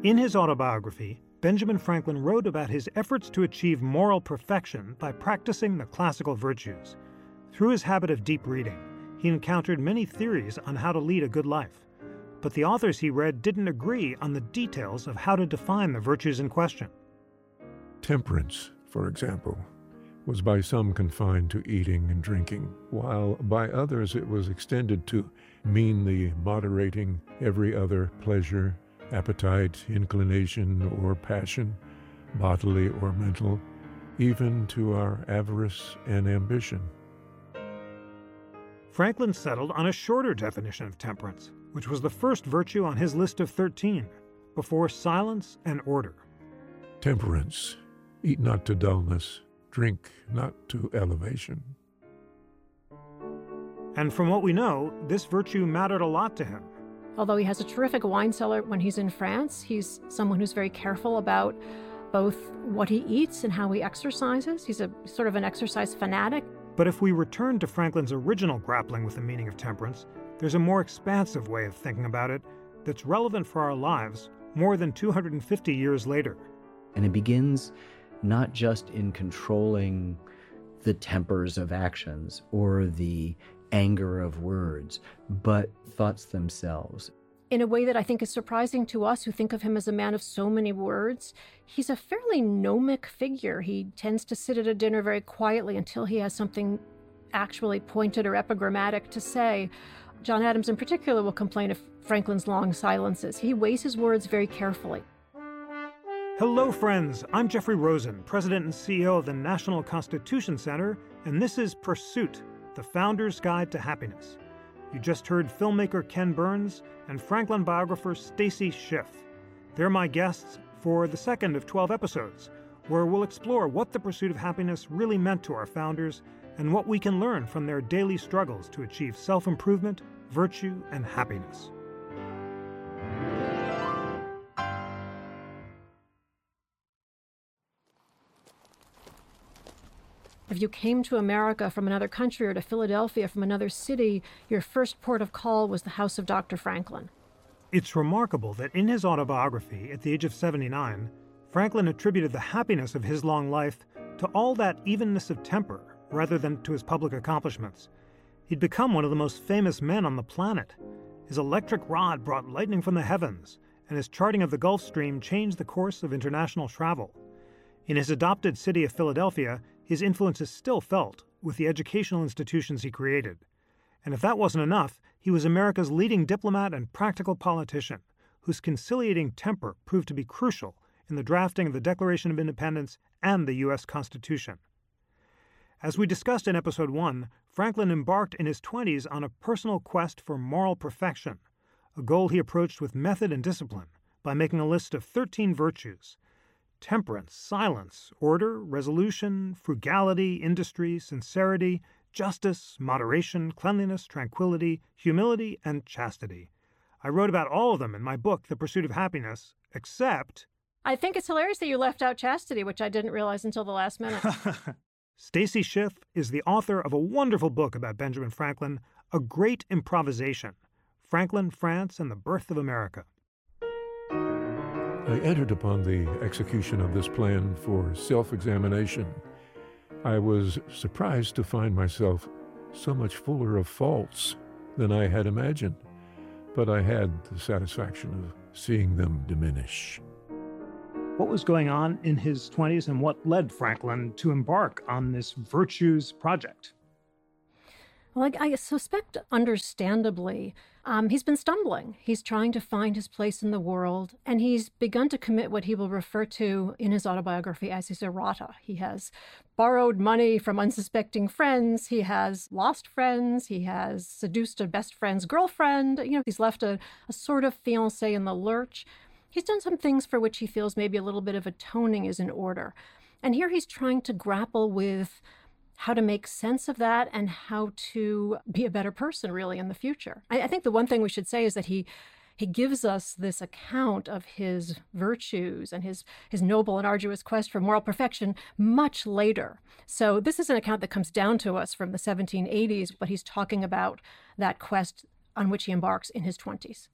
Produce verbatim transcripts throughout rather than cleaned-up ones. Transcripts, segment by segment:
In his autobiography, Benjamin Franklin wrote about his efforts to achieve moral perfection by practicing the classical virtues. Through his habit of deep reading, he encountered many theories on how to lead a good life. But the authors he read didn't agree on the details of how to define the virtues in question. Temperance, for example, was by some confined to eating and drinking, while by others it was extended to mean the moderating every other pleasure, appetite, inclination, or passion, bodily or mental, even to our avarice and ambition. Franklin settled on a shorter definition of temperance, which was the first virtue on his list of thirteen, before silence and order. Temperance, eat not to dullness, drink not to elevation. And from what we know, this virtue mattered a lot to him. Although he has a terrific wine cellar when he's in France, he's someone who's very careful about both what he eats and how he exercises. He's a sort of an exercise fanatic. But if we return to Franklin's original grappling with the meaning of temperance, there's a more expansive way of thinking about it that's relevant for our lives more than two hundred fifty years later. And it begins not just in controlling the tempers of actions or the anger of words, but thoughts themselves. In a way that I think is surprising to us who think of him as a man of so many words. He's a fairly gnomic figure. He tends to sit at a dinner very quietly until he has something actually pointed or epigrammatic to say. John Adams in particular will complain of Franklin's long silences. He weighs his words very carefully. Hello, friends. I'm Jeffrey Rosen, President and C E O of the National Constitution Center, and this is Pursuit, the Founder's Guide to Happiness. You just heard filmmaker Ken Burns and Franklin biographer Stacy Schiff. They're my guests for the second of twelve episodes, where we'll explore what the pursuit of happiness really meant to our founders and what we can learn from their daily struggles to achieve self-improvement, virtue, and happiness. If you came to America from another country or to Philadelphia from another city, your first port of call was the house of Doctor Franklin. It's remarkable that in his autobiography, at the age of seventy-nine, Franklin attributed the happiness of his long life to all that evenness of temper rather than to his public accomplishments. He'd become one of the most famous men on the planet. His electric rod brought lightning from the heavens, and his charting of the Gulf Stream changed the course of international travel. In his adopted city of Philadelphia, his influence is still felt with the educational institutions he created. And if that wasn't enough, he was America's leading diplomat and practical politician, whose conciliating temper proved to be crucial in the drafting of the Declaration of Independence and the U S Constitution. As we discussed in Episode one, Franklin embarked in his twenties on a personal quest for moral perfection, a goal he approached with method and discipline by making a list of thirteen virtues: temperance, silence, order, resolution, frugality, industry, sincerity, justice, moderation, cleanliness, tranquility, humility, and chastity. I wrote about all of them in my book, The Pursuit of Happiness, except... I think it's hilarious that you left out chastity, which I didn't realize until the last minute. Stacy Schiff is the author of a wonderful book about Benjamin Franklin, A Great Improvisation, Franklin, France, and the Birth of America. I entered upon the execution of this plan for self-examination. I was surprised to find myself so much fuller of faults than I had imagined, but I had the satisfaction of seeing them diminish. What was going on in his twenties and what led Franklin to embark on this virtues project? Well, I, I suspect, understandably, um, he's been stumbling. He's trying to find his place in the world, and he's begun to commit what he will refer to in his autobiography as his errata. He has borrowed money from unsuspecting friends. He has lost friends. He has seduced a best friend's girlfriend. You know, he's left a, a sort of fiancé in the lurch. He's done some things for which he feels maybe a little bit of atoning is in order. And here he's trying to grapple with how to make sense of that and how to be a better person, really, in the future. I, I think the one thing we should say is that he he gives us this account of his virtues and his, his noble and arduous quest for moral perfection much later. So this is an account that comes down to us from the seventeen eighties, but he's talking about that quest on which he embarks in his twenties.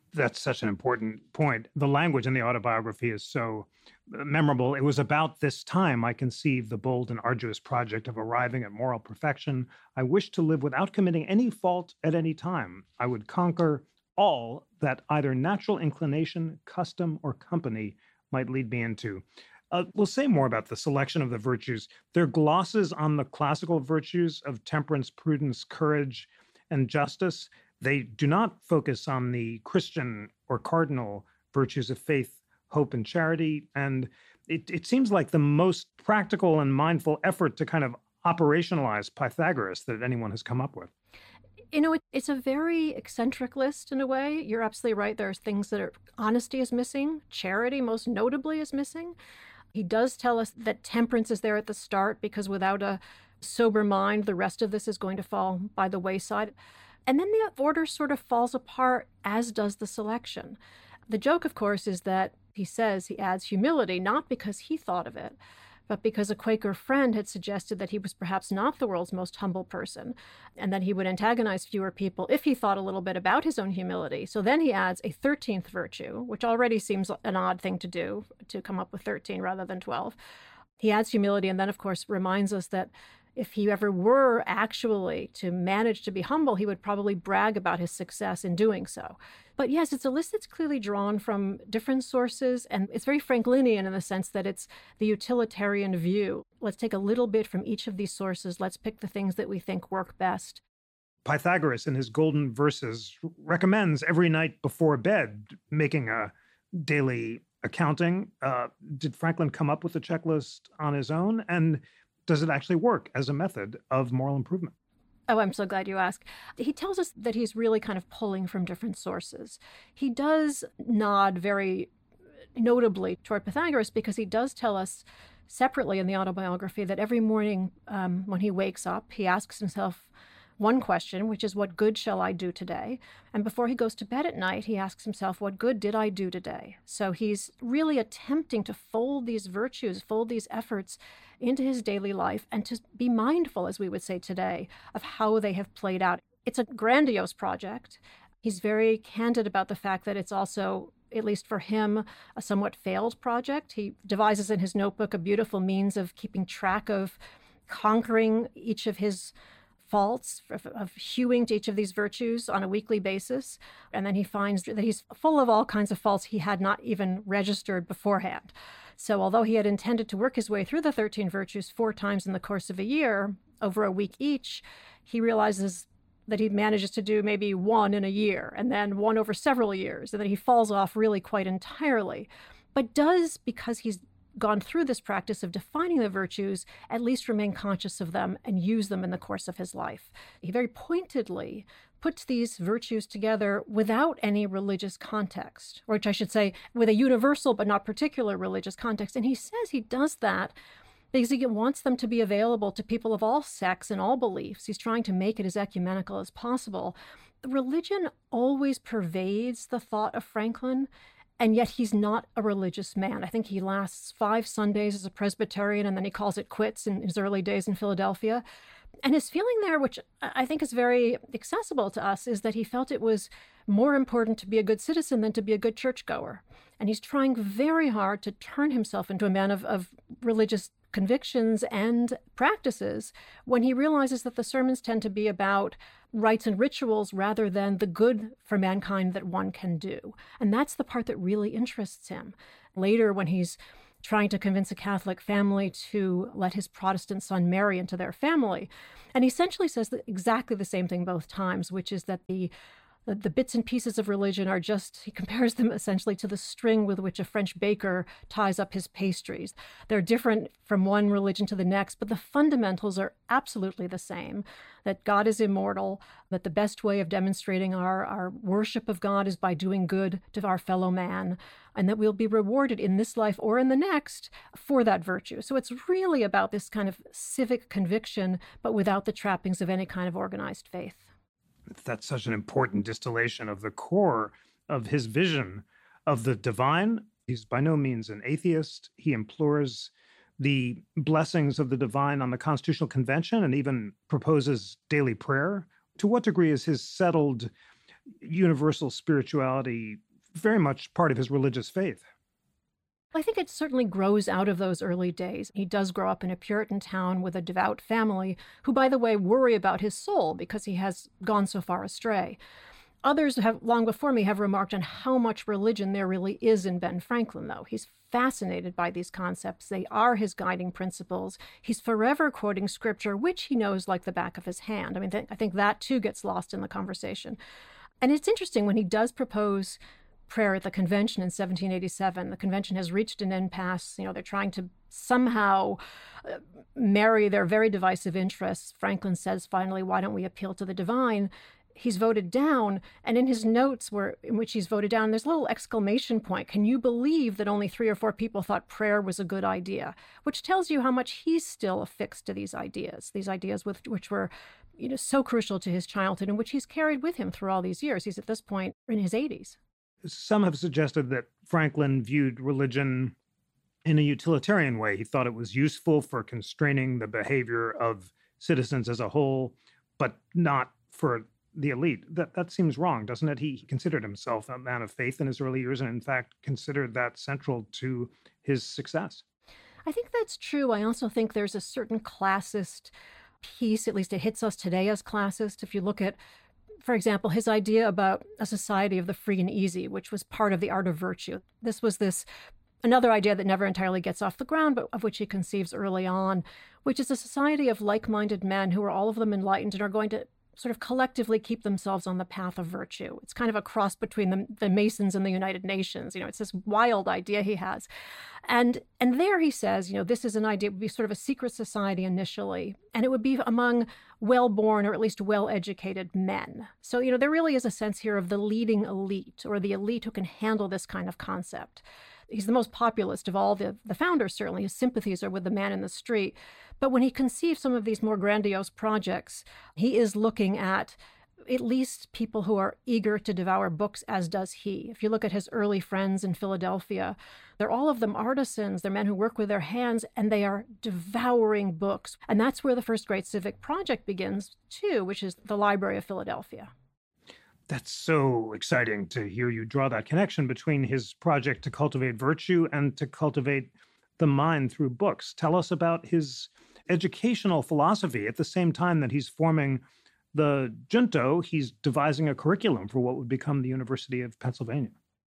That's such an important point. The language in the autobiography is so uh, memorable. It was about this time I conceived the bold and arduous project of arriving at moral perfection. I wished to live without committing any fault at any time. I would conquer all that either natural inclination, custom, or company might lead me into. Uh, we'll say more about the selection of the virtues. There are glosses on the classical virtues of temperance, prudence, courage, and justice. They do not focus on the Christian or cardinal virtues of faith, hope, and charity. And it, it seems like the most practical and mindful effort to kind of operationalize Pythagoras that anyone has come up with. You know, it, it's a very eccentric list in a way. You're absolutely right. There's things that are honesty is missing. Charity, most notably, is missing. He does tell us that temperance is there at the start because without a sober mind, the rest of this is going to fall by the wayside. And then the order sort of falls apart, as does the selection. The joke, of course, is that he says he adds humility, not because he thought of it, but because a Quaker friend had suggested that he was perhaps not the world's most humble person, and that he would antagonize fewer people if he thought a little bit about his own humility. So then he adds a thirteenth virtue, which already seems an odd thing to do, to come up with thirteen rather than twelve. He adds humility, and then, of course, reminds us that if he ever were actually to manage to be humble, he would probably brag about his success in doing so. But yes, it's a list that's clearly drawn from different sources, and it's very Franklinian in the sense that it's the utilitarian view. Let's take a little bit from each of these sources. Let's pick the things that we think work best. Pythagoras, in his golden verses, recommends every night before bed making a daily accounting. Uh, did Franklin come up with the checklist on his own? And does it actually work as a method of moral improvement? Oh, I'm so glad you asked. He tells us that he's really kind of pulling from different sources. He does nod very notably toward Pythagoras because he does tell us separately in the autobiography that every morning um, when he wakes up, he asks himself one question, which is, what good shall I do today? And before he goes to bed at night, he asks himself, what good did I do today? So he's really attempting to fold these virtues, fold these efforts into his daily life and to be mindful, as we would say today, of how they have played out. It's a grandiose project. He's very candid about the fact that it's also, at least for him, a somewhat failed project. He devises in his notebook a beautiful means of keeping track of conquering each of his faults, of, of hewing to each of these virtues on a weekly basis. And then he finds that he's full of all kinds of faults he had not even registered beforehand. So although he had intended to work his way through the thirteen virtues four times in the course of a year, over a week each, he realizes that he manages to do maybe one in a year, and then one over several years, and then he falls off really quite entirely. But does, because he's gone through this practice of defining the virtues, at least remain conscious of them and use them in the course of his life. He very pointedly puts these virtues together without any religious context, or which I should say, with a universal but not particular religious context. And he says he does that because he wants them to be available to people of all sects and all beliefs. He's trying to make it as ecumenical as possible. Religion always pervades the thought of Franklin, and yet he's not a religious man. I think he lasts five Sundays as a Presbyterian, and then he calls it quits in his early days in Philadelphia. And his feeling there, which I think is very accessible to us, is that he felt it was more important to be a good citizen than to be a good churchgoer. And he's trying very hard to turn himself into a man of, of religious convictions and practices when he realizes that the sermons tend to be about rites and rituals rather than the good for mankind that one can do. And that's the part that really interests him. Later, when he's trying to convince a Catholic family to let his Protestant son marry into their family, and he essentially says that exactly the same thing both times, which is that the The, the bits and pieces of religion are just, he compares them essentially to the string with which a French baker ties up his pastries. They're different from one religion to the next, but the fundamentals are absolutely the same, that God is immortal, that the best way of demonstrating our, our worship of God is by doing good to our fellow man, and that we'll be rewarded in this life or in the next for that virtue. So it's really about this kind of civic conviction, but without the trappings of any kind of organized faith. That's such an important distillation of the core of his vision of the divine. He's by no means an atheist. He implores the blessings of the divine on the Constitutional Convention and even proposes daily prayer. To what degree is his settled universal spirituality very much part of his religious faith. I think it certainly grows out of those early days. He does grow up in a Puritan town with a devout family who, by the way, worry about his soul because he has gone so far astray. Others have, long before me, have remarked on how much religion there really is in Ben Franklin, though. He's fascinated by these concepts. They are his guiding principles. He's forever quoting scripture, which he knows like the back of his hand. I mean, th- I think that, too, gets lost in the conversation. And it's interesting when he does propose prayer at the convention in seventeen eighty-seven. The convention has reached an impasse. You know, they're trying to somehow uh, marry their very divisive interests. Franklin says, finally, why don't we appeal to the divine? He's voted down, and in his notes where in which he's voted down, there's a little exclamation point. Can you believe that only three or four people thought prayer was a good idea? Which tells you how much he's still affixed to these ideas, these ideas with which were, you know, so crucial to his childhood and which he's carried with him through all these years. He's at this point in his eighties. Some have suggested that Franklin viewed religion in a utilitarian way. He thought it was useful for constraining the behavior of citizens as a whole, but not for the elite. That that seems wrong, doesn't it? He, he considered himself a man of faith in his early years and, in fact, considered that central to his success. I think that's true. I also think there's a certain classist piece, at least it hits us today as classist. If you look at, for example, his idea about a society of the free and easy, which was part of the art of virtue. This was this another idea that never entirely gets off the ground, but of which he conceives early on, which is a society of like-minded men who are all of them enlightened and are going to sort of collectively keep themselves on the path of virtue. It's kind of a cross between the, the Masons and the United Nations. You know, it's this wild idea he has. And and there he says, you know, this is an idea, it would be sort of a secret society initially, and it would be among well-born or at least well-educated men. So, you know, there really is a sense here of the leading elite or the elite who can handle this kind of concept. He's the most populist of all the, the founders, certainly. His sympathies are with the man in the street. But when he conceives some of these more grandiose projects, he is looking at at least people who are eager to devour books, as does he. If you look at his early friends in Philadelphia, they're all of them artisans. They're men who work with their hands, and they are devouring books. And that's where the first great civic project begins, too, which is the Library of Philadelphia. That's so exciting to hear you draw that connection between his project to cultivate virtue and to cultivate the mind through books. Tell us about his educational philosophy. At the same time that he's forming the junto, he's devising a curriculum for what would become the University of Pennsylvania.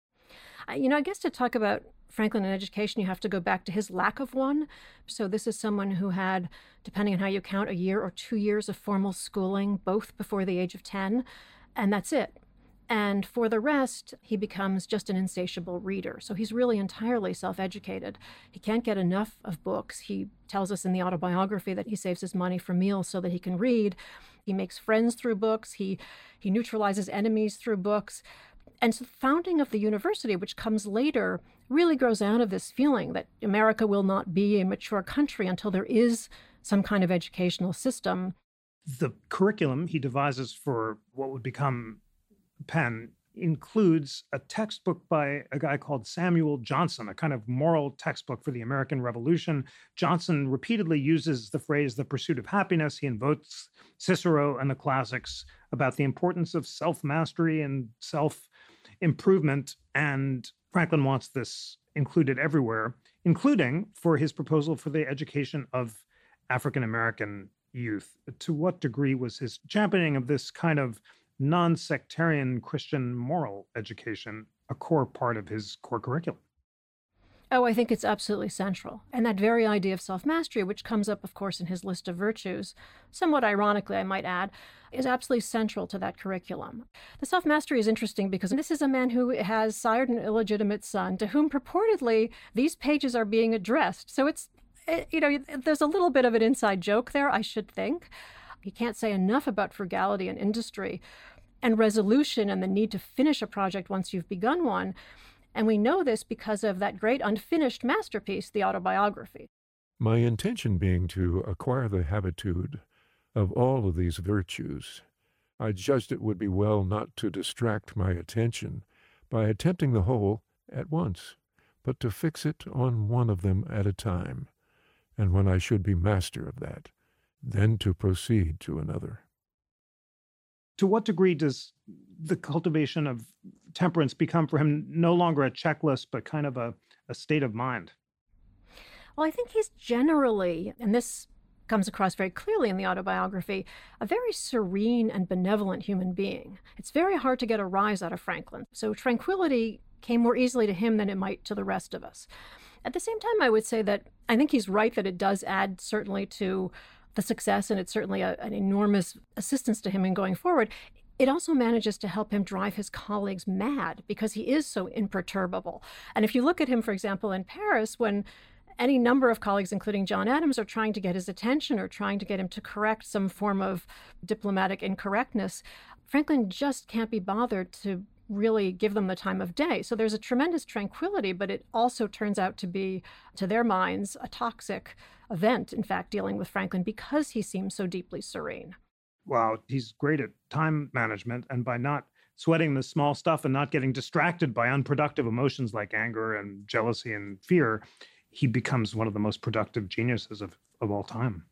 You know, I guess to talk about Franklin and education, you have to go back to his lack of one. So this is someone who had, depending on how you count, a year or two years of formal schooling, both before the age of ten. And that's it. And for the rest, he becomes just an insatiable reader. So he's really entirely self-educated. He can't get enough of books. He tells us in the autobiography that he saves his money for meals so that he can read. He makes friends through books. He he neutralizes enemies through books. And so the founding of the university, which comes later, really grows out of this feeling that America will not be a mature country until there is some kind of educational system. The curriculum he devises for what would become Penn includes a textbook by a guy called Samuel Johnson, a kind of moral textbook for the American Revolution. Johnson repeatedly uses the phrase the pursuit of happiness. He invokes Cicero and the classics about the importance of self-mastery and self-improvement. And Franklin wants this included everywhere, including for his proposal for the education of African-American youth. To what degree was his championing of this kind of non-sectarian Christian moral education a core part of his core curriculum? Oh, I think it's absolutely central. And that very idea of self-mastery, which comes up, of course, in his list of virtues, somewhat ironically, I might add, is absolutely central to that curriculum. The self-mastery is interesting because this is a man who has sired an illegitimate son to whom purportedly these pages are being addressed. So it's, you know, there's a little bit of an inside joke there, I should think. He can't say enough about frugality and industry and resolution and the need to finish a project once you've begun one. And we know this because of that great unfinished masterpiece, the autobiography. My intention being to acquire the habitude of all of these virtues, I judged it would be well not to distract my attention by attempting the whole at once, but to fix it on one of them at a time, and when I should be master of that, then to proceed to another. To what degree does the cultivation of temperance become for him no longer a checklist, but kind of a, a state of mind? Well, I think he's generally, and this comes across very clearly in the autobiography, a very serene and benevolent human being. It's very hard to get a rise out of Franklin. So tranquility came more easily to him than it might to the rest of us. At the same time, I would say that I think he's right that it does add certainly to the success, and it's certainly a, an enormous assistance to him in going forward. It also manages to help him drive his colleagues mad because he is so imperturbable. And if you look at him, for example, in Paris, when any number of colleagues, including John Adams, are trying to get his attention or trying to get him to correct some form of diplomatic incorrectness, Franklin just can't be bothered to really give them the time of day. So there's a tremendous tranquility, but it also turns out to be, to their minds, a toxic event, in fact, dealing with Franklin because he seems so deeply serene. Wow, he's great at time management, and by not sweating the small stuff and not getting distracted by unproductive emotions like anger and jealousy and fear, he becomes one of the most productive geniuses of, of all time.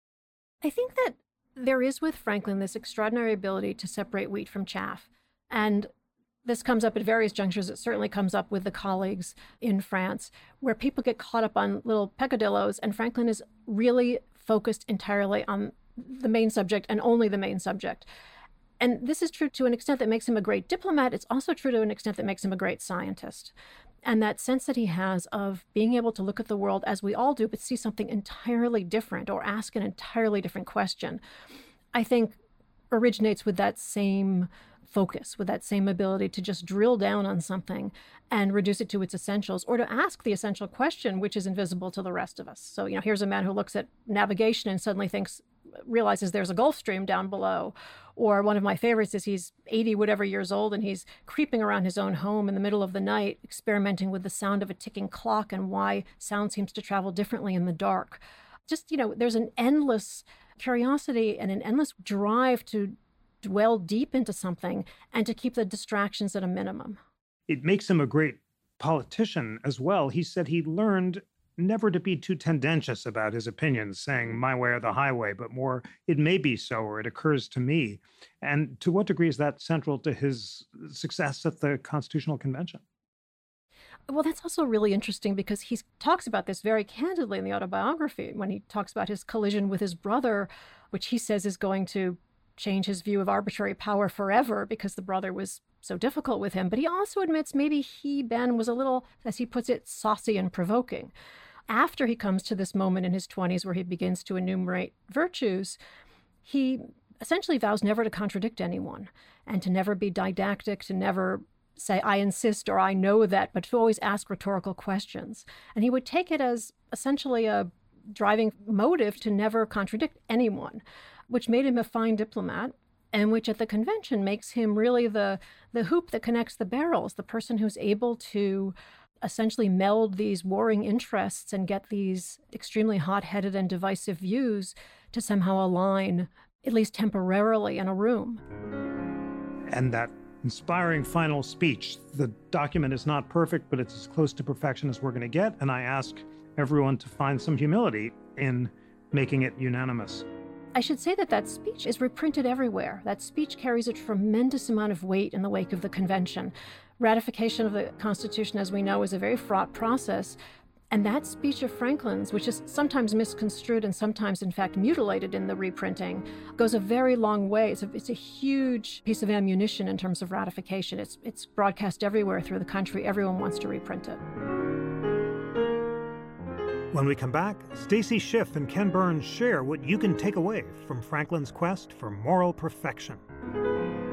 I think that there is with Franklin this extraordinary ability to separate wheat from chaff. And this comes up at various junctures. It certainly comes up with the colleagues in France, where people get caught up on little peccadillos, and Franklin is really focused entirely on the main subject and only the main subject. And this is true to an extent that makes him a great diplomat. It's also true to an extent that makes him a great scientist. And that sense that he has of being able to look at the world as we all do, but see something entirely different or ask an entirely different question, I think originates with that same focus, with that same ability to just drill down on something and reduce it to its essentials, or to ask the essential question, which is invisible to the rest of us. So, you know, here's a man who looks at navigation and suddenly thinks, realizes there's a Gulf Stream down below. Or one of my favorites is he's eighty whatever years old and he's creeping around his own home in the middle of the night, experimenting with the sound of a ticking clock and why sound seems to travel differently in the dark. Just, you know, there's an endless curiosity and an endless drive to dwell deep into something and to keep the distractions at a minimum. It makes him a great politician as well. He said he learned never to be too tendentious about his opinions, saying my way or the highway, but more, it may be so, or it occurs to me. And to what degree is that central to his success at the Constitutional Convention? Well, that's also really interesting because he talks about this very candidly in the autobiography when he talks about his collision with his brother, which he says is going to change his view of arbitrary power forever because the brother was so difficult with him. But he also admits maybe he, Ben, was a little, as he puts it, saucy and provoking. After he comes to this moment in his twenties where he begins to enumerate virtues, he essentially vows never to contradict anyone and to never be didactic, to never say, I insist or I know that, but to always ask rhetorical questions. And he would take it as essentially a driving motive to never contradict anyone, which made him a fine diplomat, and which at the convention makes him really the, the hoop that connects the barrels, the person who's able to essentially meld these warring interests and get these extremely hot-headed and divisive views to somehow align, at least temporarily, in a room. And that inspiring final speech, the document is not perfect, but it's as close to perfection as we're going to get, and I ask everyone to find some humility in making it unanimous. I should say that that speech is reprinted everywhere. That speech carries a tremendous amount of weight in the wake of the convention. Ratification of the Constitution, as we know, is a very fraught process. And that speech of Franklin's, which is sometimes misconstrued and sometimes, in fact, mutilated in the reprinting, goes a very long way. It's a, it's a huge piece of ammunition in terms of ratification. It's, it's broadcast everywhere through the country. Everyone wants to reprint it. When we come back, Stacy Schiff and Ken Burns share what you can take away from Franklin's quest for moral perfection.